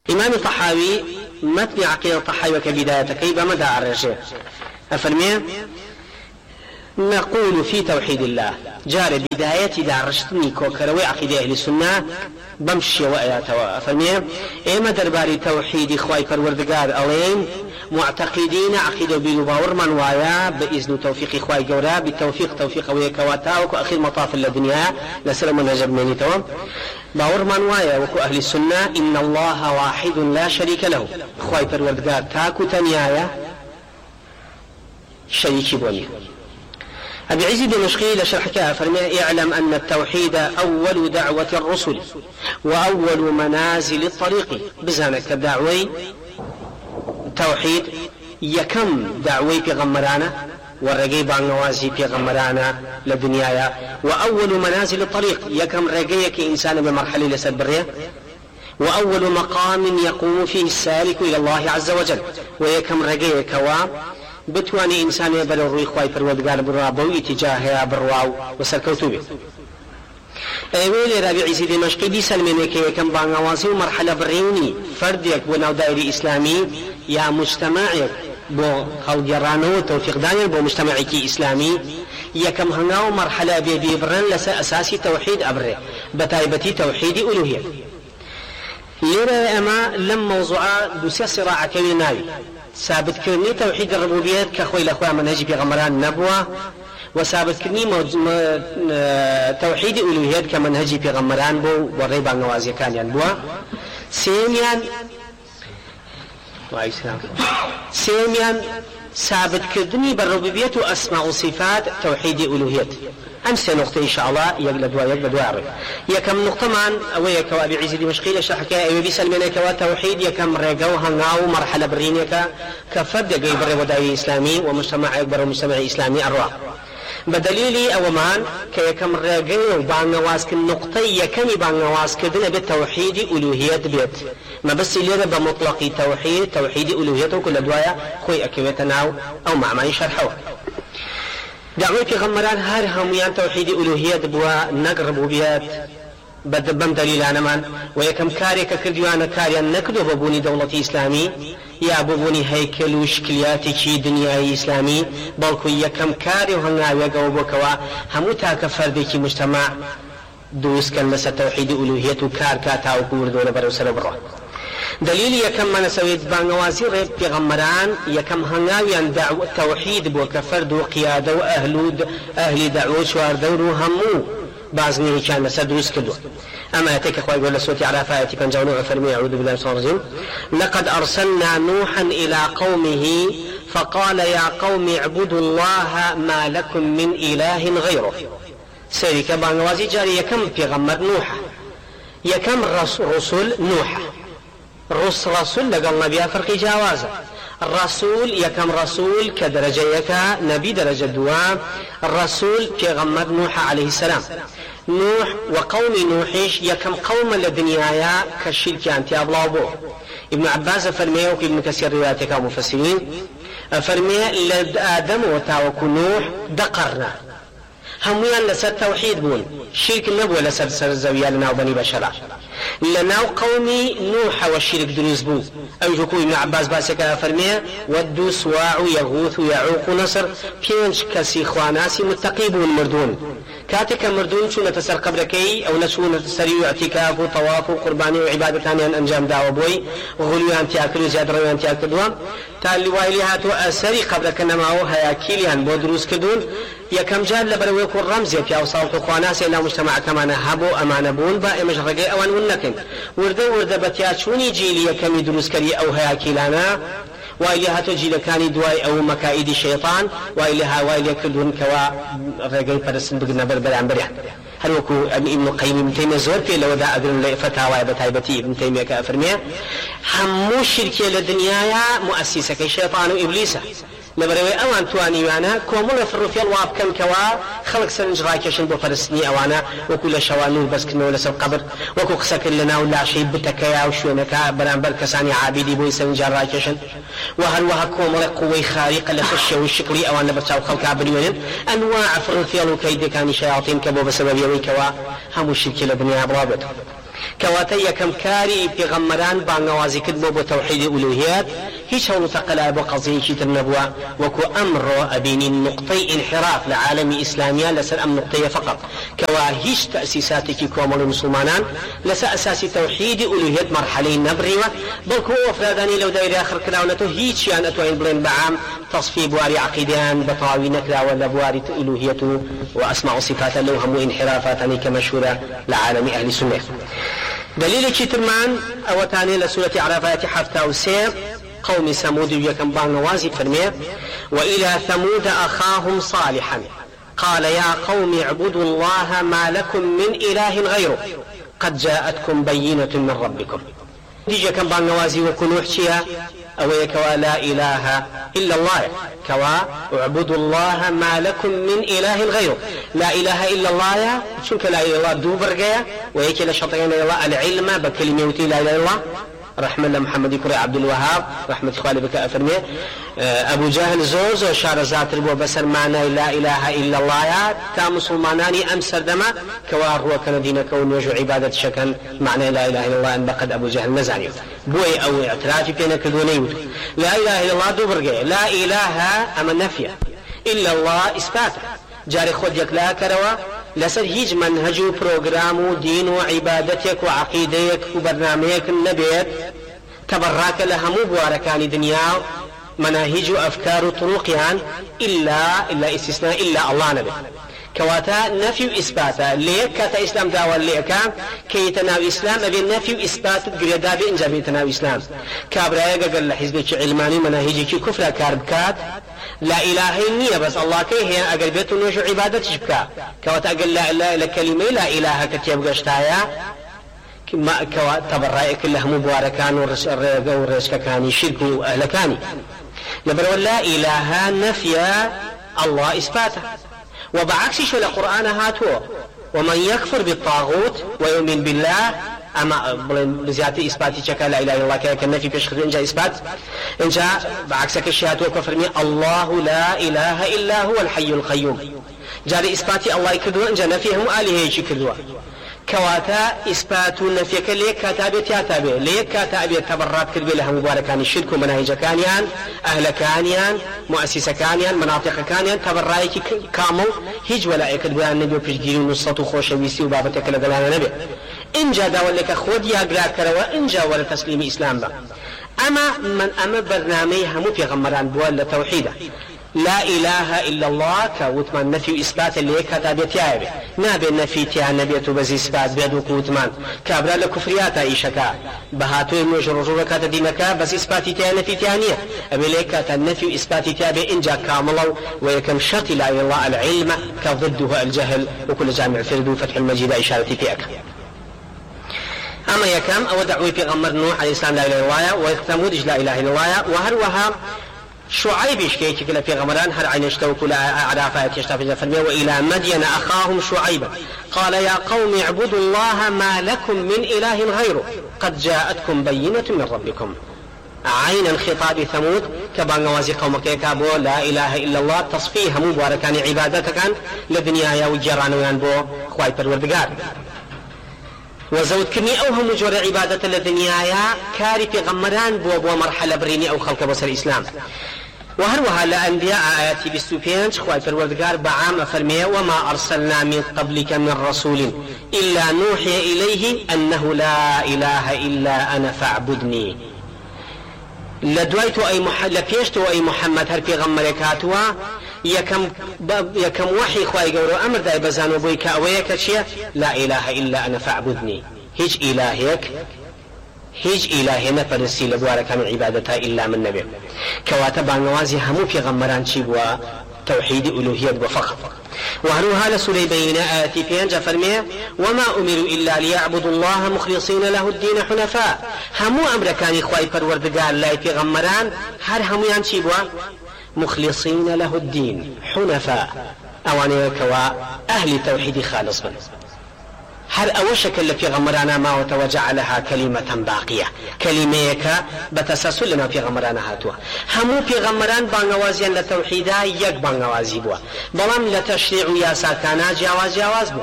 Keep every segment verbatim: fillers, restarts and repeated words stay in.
إمام الطحاوي متن عقيدة الطحاوي كبداية كيف مدى الرجاء أفرمي نقول في توحيد الله جار بداية دارشتني كوكروي عقيدة أهل السنة بمشي وآياتها أفرمي إما درباري توحيد إخوائي فالوردقار ألين معتقدين عقيدة بيلوباور من وايا بإذن توفيق إخوائي جورا بالتوفيق توفيق ويكواتا وكو أخير مطاف اللدنيا لسلم من هجب مني توم باور من وايا وكو أهل السنة إن الله واحد لا شريك له إخوائي فالوردقار تاكو تنيايا شريك بني أبي عز دمشقي لشرحك فرمي اعلم أن التوحيد أول دعوة الرسل وأول منازل الطريق بزانك الدعوي توحيد يكم دعوي في غمرانا والرقيب عن نوازي في غمرانا لدنيايا وأول منازل الطريق يكم رقيك إنسان بمرحلة لسبرية وأول مقام يقوم فيه السالك إلى الله عز وجل ويكم رقيك و بتواني إنسان يبلغ الروي خواي فرودقال برابو اتجاهها برواو وسركوتو به أولي رابعي سيدي مشقي دي سلمينيك يكم بانوازي ومرحلة بريوني فردك بناو دائري إسلامي يا مجتمعك بو خلق يرانو توفيق دانيل بو مجتمعك إسلامي يكم هناو مرحلة بيبي برن لسا أساسي توحيد أبره بتايبتي توحيد ألوهية ليرى أما لم موضوع دوسي صراع كويناوي ثابت كرني توحيد الربوبيات كخوي الأخوة منهج بغمران نبوة وثابت كرني توحيد الألوهيات كمنهج بغمران بو والريب عن نوازي كان ينبوة سيميان سيميان ثابت كرني بالربوبيات وأسماء وصفات توحيد الألوهيات أمس نقطة إن شاء الله يقل دواء يقل دواء يكم نقطة معا أويك وأبي عزيزي مشقيلة شرحكا أيوة بيسلمينك وتوحيد يكم ريقوها ناو مرحلة برينيك كفرد يقبر ودائي إسلامي ومجتمع يقبر مجتمع إسلامي أرواح بدليلي أو مان كيكم ريقو بان نواسك النقطة يكم بان نواسك دنا بالتوحيد ألوهيات بيت ما بس اللي بمطلق توحيد توحيد ألوهيات وكل دواء خوي أكيوتناو أو مع ما يشرحوه دعوة غمران هر هميان توحيد ألوهية بوا نقرب ربوبيات بدبم دليل أنا من ويكم كاري ككرديوانا كاري نكدو ببوني دولة إسلامي يا ببوني هيكل وشكلياتي كي دنيا إسلامي بلكو يكم كاري وهنغاوي قوبوكوا هموتا كفردي كي مجتمع دوس كان لسا توحيد ألوهية وكار كاتا وكور دولة بروسر برا دليل يكم من سويت بانوازي ريب بغمران يكم هنغاويان دعوة توحيد بو كفرد وقيادة وأهل أهل دعوة شوار دورو همو بعضني كان سدروس كدو أما أتيك أخوة يقول لسوتي على فايتي كان جاونوع فرمي أعوذ بالله من الشيطان الرجيم لقد أرسلنا نوحا إلى قومه فقال يا قوم اعبدوا الله ما لكم من إله غيره سيرك بانوازي جاري يكم بغمر نوح يكم رسول نوح رس رسول لقلنا بها فرق جوازه الرسول يكم رسول كدرجة يكا نبي درجة دوام الرسول كغمد نوح عليه السلام نوح وقوم نوحيش يكم قوم لدنيايا كالشرك أنت أبلابو ابن عباس فرميه وابن كثير رواياتك مفسرين فرميه لد آدم وتاوك نوح دقرنا هميان لسر توحيد بون شرك النبوة لسر سر الزوية لنا وبني بشرة لنا قومي نوح والشرك دروز بو أو يقول ابن عباس باسك فرميه ودو سواع يغوث يعوق نصر بينش كسي خواناسي متقيبون مردون كاتك مردون شو نتسر قبركي أو نشو نتسر اعتكاف وطواف وقرباني وعبادة ثانية أنجام دعوة بوي وغلو أنت أكلوا زياد روي أنت أكلوا تالي وايلي هاتو أسري قبرك نماو هياكيلي هن بودروس كدون يكم جال لبرويك الرمزية أو صوت خواناسي إلى مجتمع كمان هبو أمان بون با إمش رقي أوان ونكن ورده ورده بتياتشوني جيلي يكمي دروس كري أو هياكيلانا وإلى هاتو جيل كاني دواي أو مكائد الشيطان وإلى ها وإلى كلهم كوا رجال فرسن بقنا بربر عن بريح هل وكو ابن القيم ابن تيمية زور في لو دا أدرن فتاوى بتايبتي ابن تيمية كأفرمية همو شركة للدنيا مؤسسة كالشيطان وإبليس لبروي أوان تواني وانا كومولا فرفيا الواب كم كوا خلق سنج راكشن بفرسني أوانا وكل شوانو بس كنو لسو قبر وكو قسك لنا ولا شيء بتكيا وشونكا برانبر كساني عابدي بوي سنج راكشن وهل وها كومولا قوي خارقة لخش والشكري أوان لبرتاو خلق عبدي أنواع فرفيا وكيد كان شياطين كبو بسبب يوي كوا هم الشركة لبنيا برابط كواتا يكم كاري في غمران بانوازي كدبو بتوحيد الألوهيات هيش هولو تقلاب وقضيه كي ترنبوا وكو أمر أبين النقطي انحراف لعالم إسلاميا لسر أم نقطية فقط كوا هيش تأسيساتك كوامل المسلمانان لسا أساس توحيد الألوهيات مرحلين نبريوة بل كو أفراداني لو داير آخر كلاونته هيش يعني أتوين بلين بعام تصفي بواري عقيدان بطاوي نكلا ولا بواري الألوهية وأسماء صفات لو هم انحرافات كمشهورة لعالم أهل السنة دليل كترمان أو تاني لسورة عرفات حفتة وسير قوم ثمود يكن بانوازي فرمي وإلى ثمود أخاهم صالحا قال يا قوم اعبدوا الله ما لكم من إله غيره قد جاءتكم بينة من ربكم ديجا كان بانوازي وكنوح شيئا أو يكوى لا إله إلا الله كوا اعبدوا الله ما لكم من إله غيره لا إله إلا الله شنك لا إله إلا الله دو برقيا ويكي لشطين الله العلم بكلمة وتي لا إله إلا الله رحمة الله محمد كري عبد الوهاب رحمة خالي بك أفرمي أبو جهل زوز وشار ذات ربو بسر معنى لا إله إلا الله تا مسلماناني أمسر دما كوار هو كان دين كون وجو عبادة شكن معنى لا إله إلا الله أن بقد أبو جهل نزاني بوي أو اعترافي بينا كدوني لا إله إلا الله دو برقيا لا إله أما النفي إلا الله إثباته جاري خود يكلا كروا لسر هيج منهج وبروغرام ودين وعبادتك وعقيدتك وبرنامجك النبيت تبراك لها مو بواركان دنيا مناهج وأفكار وطرقيان إلا إلا استثناء إلا الله نبي كواتا نفي وإثباتا ليك كاتا إسلام داوى ليك كي تناوي إسلام أبي نفي وإثبات قريدا بإنجا بي تناوي إسلام كابرايا قال لحزبك علماني مناهجك كفر كاربكات لا إله إلا بس الله كي هي أقل بيت نوش عبادتش بكا كواتا قال لا إله إلا كلمة لا إله كتيب قشتايا كما كوا تبرأي كلها مباركان ورسككاني شرك وأهلكاني لبرو لا إله نفيا الله إثباته وبعكس شو القرآن هاتو ومن يكفر بالطاغوت ويؤمن بالله أما بزيادة إثباتي شكا لا إله إلا الله كأن في بيشخص إنجا إثبات إنجا بعكسك الشهادة وكفرني الله لا إله إلا هو الحي القيوم جاري إثباتي الله يكدوا إنجا نفيهم آلهة يكدوا كواتا إثبات نفيك ليك كاتابي تياتابي ليك كاتابي تبرات كربي لها مباركان الشرك ومناهج كانيان أهل كانيان مؤسسة كانيان مناطق كانيان تبرايك كامل هج ولا يكدوا النبي وبيجيرون الصوت خوش ويسي وبابتك لدلان النبي إنجا داول لك خود يا قراكر وإنجا ولا تسليم إسلام با أما من أما برنامج همو في غمران بوال لتوحيده لا إله إلا الله كوتمان نفي إثبات اللي كتابت يابه نابي النفي تيا نبيته بزي إثبات بيدو كوتمان كابرا لكفريات إيشكا بهاتو المجر رجوع كات دينكا بس إثبات تيا نفي تيانية أبي ليك كات النفي إثبات تيا بإنجا كاملا ويكم شرط لا إله إلا الله العلم كضده الجهل وكل جامع فرد وفتح المجيد إشارة فيك أما يكم أو دعوي في غمر نوح عليه السلام لا إله إلا الله وثمود لا إله إلا الله وهروها شعيب يشكي كلا في غمران هر عين اشتوكوا لأعرافات يشتافي فرمي وإلى مدين أخاهم شعيبا قال يا قوم اعبدوا الله ما لكم من إله غيره قد جاءتكم بينة من ربكم عين الخطاب ثمود كبان نوازي قومك يكابو لا إله إلا الله تصفيها مباركان عبادتك لدنيا يا وجران وينبو خواي پروردگار وزود كني أو هم جور عبادة لدنيا كاري في غمران بو بو مرحلة بريني أو خلق بصر الإسلام وهروها لأنبياء آياتي بالسوفيان خواي پروردگار بعام فرميه وما أرسلنا من قبلك من رسول إلا نوحي إليه أنه لا إله إلا أنا فاعبدني لدويتو أي محمد لبيشتو أي محمد هر في غمركاتوا يكم يكم وحي خواي قولوا أمر داي بزانو بويك أويك شيء لا إله إلا أنا فاعبدني هج إلهيك هج إلهي نفرسي لبوارك من عبادتها إلا من نبي كواتب عن نوازي همو في غمران شيبوا توحيد ألوهية وفقط وهروها لسوري بين آتي في أنجا فرميه وما أمروا إلا ليعبدوا الله مخلصين له الدين حنفاء همو أمر كان إخوائي پروردگار لا في غمران هر همو ينشيبوا مخلصين له الدين حنفاء أواني كوا أهل توحيد خالص من هر أوشك اللي في غمرانا ما وتوجعلها كلمة باقية كلميك بتسلسل لنا في غمرانا هاتوا همو في غمران بانوازيان لتوحيدا يك بانوازي بوا بلام لتشريع ياسا كانا جواز جواز بوا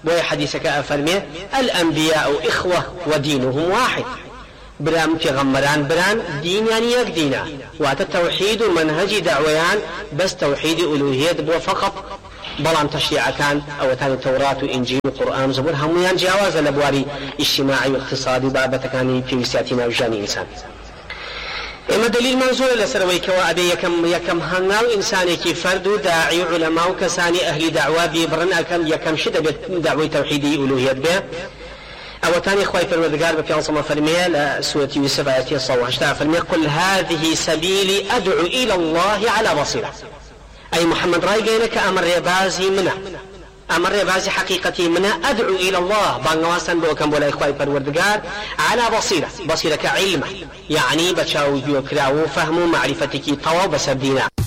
بوي حديثك أفرمي الأنبياء إخوة ودينهم واحد برام في غمران بران دين يعني يك دينا وتتوحيد منهج دعويان بس توحيد ألوهية بو فقط بلان تشريع كان أو تاني التوراة وإنجيل وقرآن زبور هميان جواز لبواري اجتماعي واقتصادي بابتكاني في وسياتنا وجاني إنسان إما دليل منظور لسروي كوابي يكم يكم هناو إنساني كي فرد داعي علماء وكساني أهل دعوة بيبرن أكم يكم شدة دعوة توحيدي ألوهية به أو تاني إخوائي فرمدقار بفي عصمة فرمية لسورة يوسف آياتي الصوح اشتاع فرمية قل هذه سبيلي أدعو إلى الله على بصيرة أي محمد راي قيلك أمر يبازي منه أمر يبازي حقيقتي منه أدعو إلى الله بانواسا بوكم بولا إخوائي فرمدقار على بصيرة بصيرة كعلمة يعني بتشاو بيوكراو فهموا معرفتك طواب سبدينا